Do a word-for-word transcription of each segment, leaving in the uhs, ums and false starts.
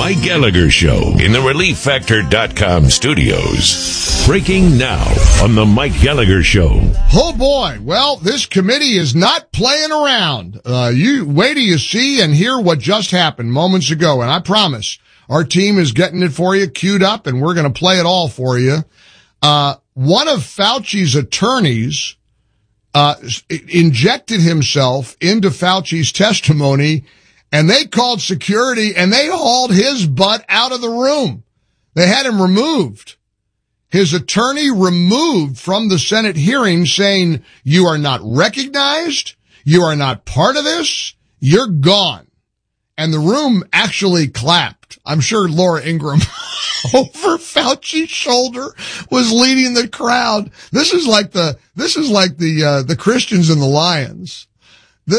Mike Gallagher Show in the Relief Factor dot com studios. Breaking now on the Mike Gallagher Show. Oh boy, well, this committee is not playing around. Uh, you wait till you see and hear what just happened moments ago, and I promise our team is getting it for you, queued up, and we're going to play it all for you. Uh, one of Fauci's attorneys uh injected himself into Fauci's testimony, and they called security, and they hauled his butt out of the room. They had him removed. His attorney removed from the Senate hearing, saying, you are not recognized, you are not part of this, you're gone. And the room actually clapped. I'm sure Laura Ingraham over Fauci's shoulder was leading the crowd. This is like the, this is like the, uh, the Christians and the Lions. The,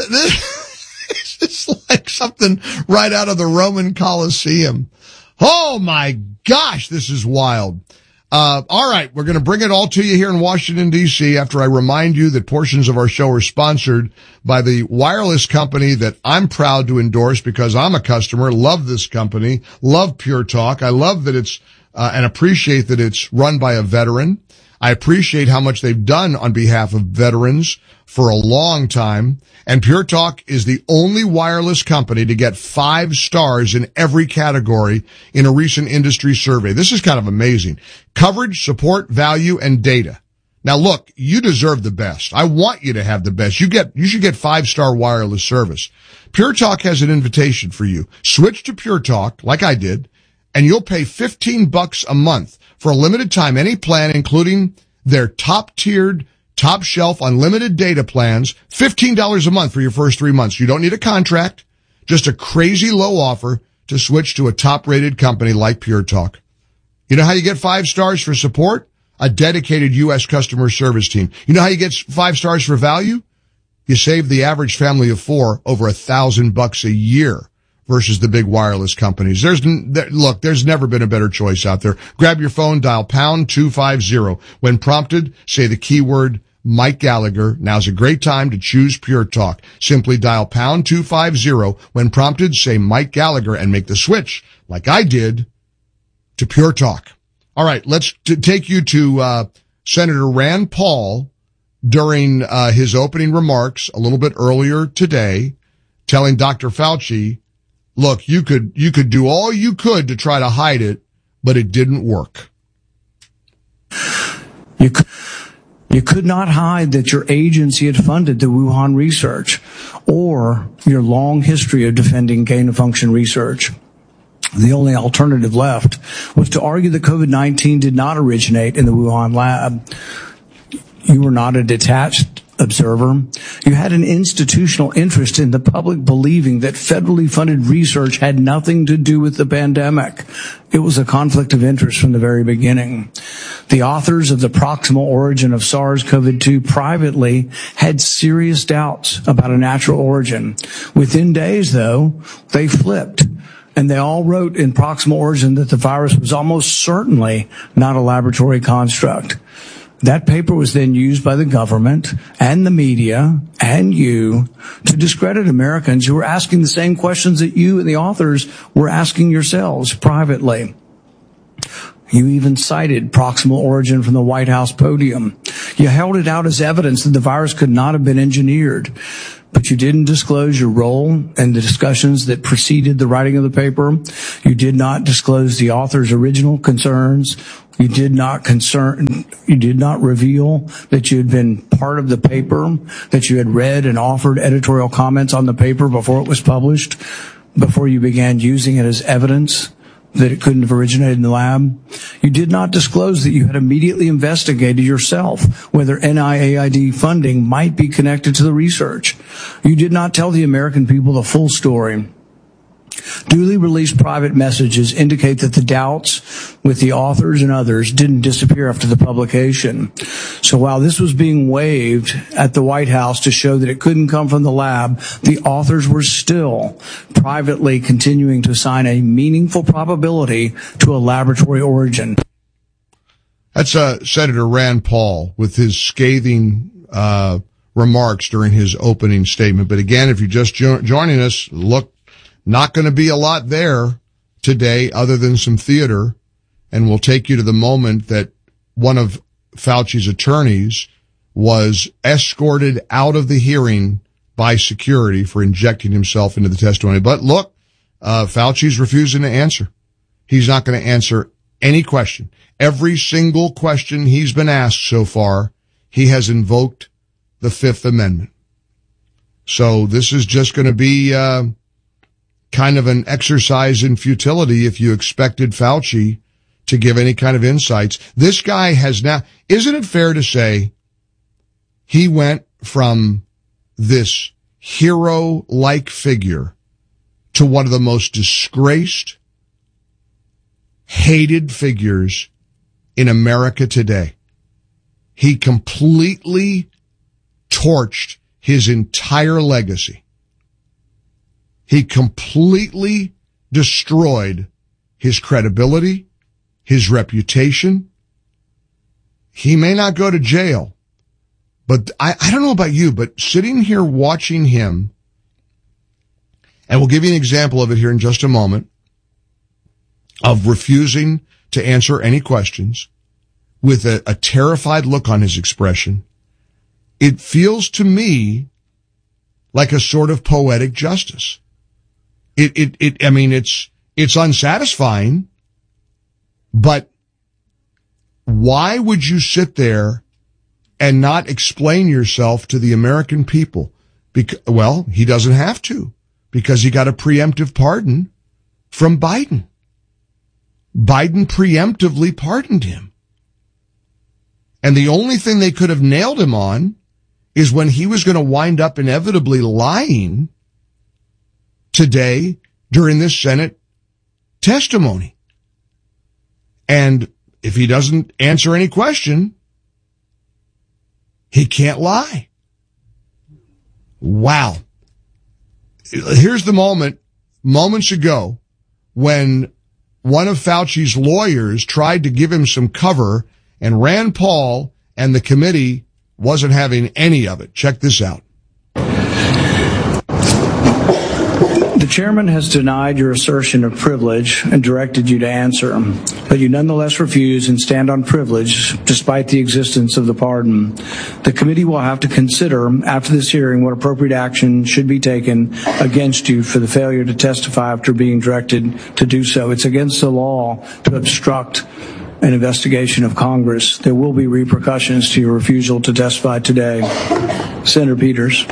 this is like something right out of the Roman Colosseum. Oh my gosh, this is wild. Uh, all right, we're going to bring it all to you here in Washington, D C after I remind you that portions of our show are sponsored by the wireless company that I'm proud to endorse because I'm a customer, love this company, love Pure Talk. I love that it's, uh, and appreciate that it's run by a veteran. I appreciate how much they've done on behalf of veterans for a long time. And Pure Talk is the only wireless company to get five stars in every category in a recent industry survey. This is kind of amazing. Coverage, support, value, and data. Now look, you deserve the best. I want you to have the best. You get, you should get five-star wireless service. Pure Talk has an invitation for you. Switch to Pure Talk, like I did, and you'll pay fifteen bucks a month for a limited time, any plan, including their top-tiered, top-shelf, unlimited data plans, fifteen dollars a month for your first three months. You don't need a contract, just a crazy low offer to switch to a top-rated company like Pure Talk. You know how you get five stars for support? A dedicated U S customer service team. You know how you get five stars for value? You save the average family of four over a thousand bucks a year versus the big wireless companies. There's, there, look, there's never been a better choice out there. Grab your phone, dial pound two fifty. When prompted, say the keyword Mike Gallagher. Now's a great time to choose Pure Talk. Simply dial pound two fifty. When prompted, say Mike Gallagher and make the switch, like I did, to Pure Talk. All right, let's t- take you to uh Senator Rand Paul during uh his opening remarks a little bit earlier today, telling Doctor Fauci, look, you could you could do all you could to try to hide it, but it didn't work. You could You could not hide that your agency had funded the Wuhan research or your long history of defending gain-of-function research. The only alternative left was to argue that COVID nineteen did not originate in the Wuhan lab. You were not a detached observer. You had an institutional interest in the public believing that federally funded research had nothing to do with the pandemic. It was a conflict of interest from the very beginning. The authors of the proximal origin of SARS-C o V two privately had serious doubts about a natural origin. Within days, though, they flipped. And they all wrote in proximal origin that the virus was almost certainly not a laboratory construct. That paper was then used by the government and the media and you to discredit Americans who were asking the same questions that you and the authors were asking yourselves privately. You even cited proximal origin from the White House podium. You held it out as evidence that the virus could not have been engineered. But you didn't disclose your role in the discussions that preceded the writing of the paper. You did not disclose the author's original concerns. You did not concern, you did not reveal that you had been part of the paper, that you had read and offered editorial comments on the paper before it was published, before you began using it as evidence that it couldn't have originated in the lab. You did not disclose that you had immediately investigated yourself whether N I A I D funding might be connected to the research. You did not tell the American people the full story. Duly released private messages indicate that the doubts with the authors and others didn't disappear after the publication. So while this was being waved at the White House to show that it couldn't come from the lab, the authors were still privately continuing to assign a meaningful probability to a laboratory origin. That's uh, Senator Rand Paul with his scathing uh, remarks during his opening statement. But again, if you're just jo- joining us, look, not going to be a lot there today other than some theater, and we'll take you to the moment that one of Fauci's attorneys was escorted out of the hearing by security for injecting himself into the testimony. But look, uh, Fauci's refusing to answer. He's not going to answer any question. Every single question he's been asked so far, he has invoked the Fifth Amendment. So this is just going to be uh, kind of an exercise in futility if you expected Fauci to give any kind of insights. This guy has now, isn't it fair to say he went from this hero-like figure to one of the most disgraced, hated figures in America today? He completely torched his entire legacy. He completely destroyed his credibility, his reputation. He may not go to jail, but I, I don't know about you, but sitting here watching him, and we'll give you an example of it here in just a moment, of refusing to answer any questions with a, a terrified look on his expression, it feels to me like a sort of poetic justice. It, it, it, I mean, it's, it's unsatisfying, but why would you sit there and not explain yourself to the American people? Because, well, he doesn't have to, because he got a preemptive pardon from Biden. Biden preemptively pardoned him. And the only thing they could have nailed him on is when he was going to wind up inevitably lying today during this Senate testimony. And if he doesn't answer any question, he can't lie. Wow. Here's the moment, moments ago, when one of Fauci's lawyers tried to give him some cover, and Rand Paul and the committee wasn't having any of it. Check this out. The chairman has denied your assertion of privilege and directed you to answer, but you nonetheless refuse and stand on privilege despite the existence of the pardon. The committee will have to consider after this hearing what appropriate action should be taken against you for the failure to testify after being directed to do so. It's against the law to obstruct an investigation of Congress. There will be repercussions to your refusal to testify today. Senator Peters.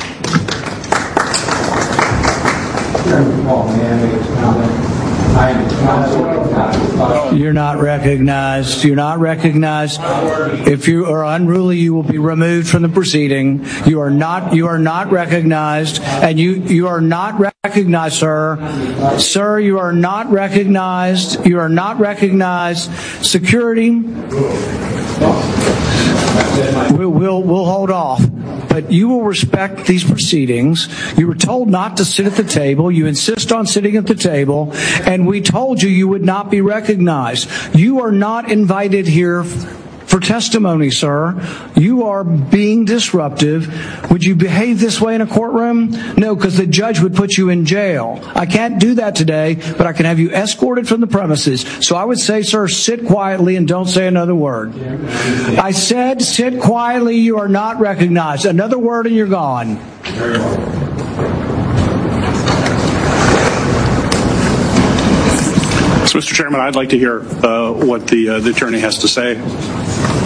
You're not recognized. You're not recognized. If you are unruly, you will be removed from the proceeding. You are not. You are not recognized, and you you are not recognized, sir. Sir, you are not recognized. You are not recognized. Security. We'll we'll, we'll hold off. But you will respect these proceedings. You were told not to sit at the table. You insist on sitting at the table. And we told you you would not be recognized. You are not invited here for testimony, sir. You are being disruptive. Would you behave this way in a courtroom? No, because the judge would put you in jail. I can't do that today, but I can have you escorted from the premises. So I would say, sir, sit quietly and don't say another word. I said sit quietly. You are not recognized. Another word and you're gone. So, Mister Chairman, I'd like to hear uh, what the uh, the attorney has to say.